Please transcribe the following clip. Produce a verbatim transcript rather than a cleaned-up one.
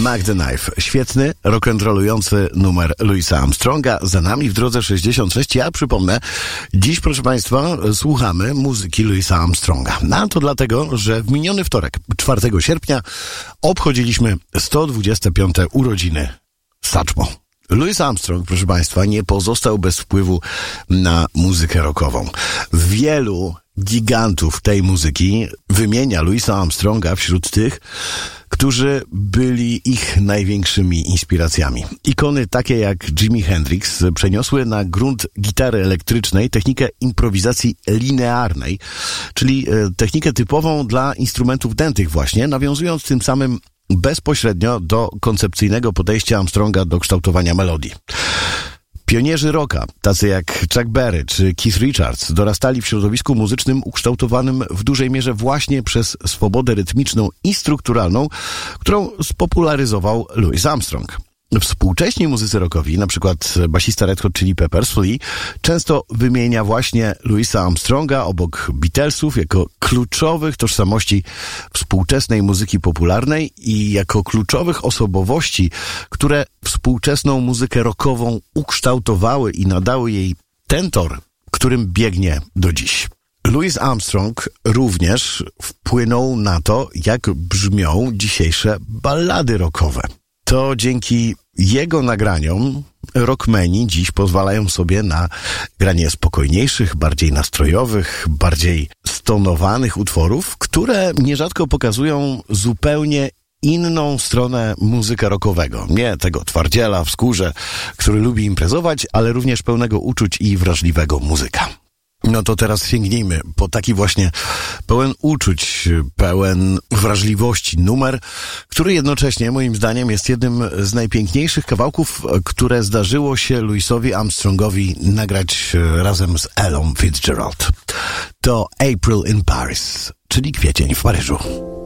Mac the Knife. Świetny, rock'n'rollujący numer Louisa Armstronga. Za nami w drodze sześćdziesiąt sześć. Ja przypomnę, dziś, proszę Państwa, słuchamy muzyki Louisa Armstronga. No to dlatego, że w miniony wtorek, czwartego sierpnia, obchodziliśmy sto dwudzieste piąte urodziny Satchmo. Louis Armstrong, proszę Państwa, nie pozostał bez wpływu na muzykę rockową. Wielu gigantów tej muzyki wymienia Louisa Armstronga wśród tych, którzy byli ich największymi inspiracjami. Ikony takie jak Jimi Hendrix przeniosły na grunt gitary elektrycznej technikę improwizacji linearnej, czyli technikę typową dla instrumentów dętych właśnie, nawiązując tym samym bezpośrednio do koncepcyjnego podejścia Armstronga do kształtowania melodii. Pionierzy rocka, tacy jak Chuck Berry czy Keith Richards, dorastali w środowisku muzycznym ukształtowanym w dużej mierze właśnie przez swobodę rytmiczną i strukturalną, którą spopularyzował Louis Armstrong. Współcześni muzycy rockowi, na przykład basista Red Hot Chili Peppers, Flea, często wymienia właśnie Louisa Armstronga obok Beatlesów jako kluczowych tożsamości współczesnej muzyki popularnej i jako kluczowych osobowości, które współczesną muzykę rockową ukształtowały i nadały jej ten tor, którym biegnie do dziś. Louis Armstrong również wpłynął na to, jak brzmią dzisiejsze ballady rockowe. To dzięki jego nagraniom rockmeni dziś pozwalają sobie na granie spokojniejszych, bardziej nastrojowych, bardziej stonowanych utworów, które nierzadko pokazują zupełnie inną stronę muzyka rockowego. Nie tego twardziela w skórze, który lubi imprezować, ale również pełnego uczuć i wrażliwego muzyka. No to teraz sięgnijmy po taki właśnie pełen uczuć, pełen wrażliwości numer, który jednocześnie moim zdaniem jest jednym z najpiękniejszych kawałków, które zdarzyło się Louisowi Armstrongowi nagrać razem z Ellą Fitzgerald. To April in Paris, czyli kwiecień w Paryżu.